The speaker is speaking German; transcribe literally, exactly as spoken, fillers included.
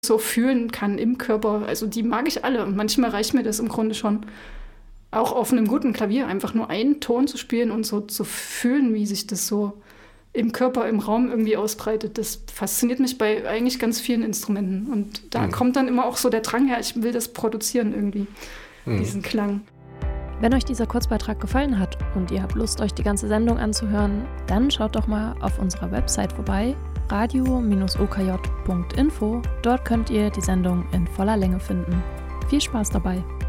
so fühlen kann im Körper. Also die mag ich alle und manchmal reicht mir das im Grunde schon. Auch auf einem guten Klavier einfach nur einen Ton zu spielen und so zu fühlen, wie sich das so im Körper, im Raum irgendwie ausbreitet. Das fasziniert mich bei eigentlich ganz vielen Instrumenten. Und da mhm. kommt dann immer auch so der Drang her, ich will das produzieren irgendwie, mhm. diesen Klang. Wenn euch dieser Kurzbeitrag gefallen hat und ihr habt Lust, euch die ganze Sendung anzuhören, dann schaut doch mal auf unserer Website vorbei, radio Bindestrich o k j punkt info. Dort könnt ihr die Sendung in voller Länge finden. Viel Spaß dabei!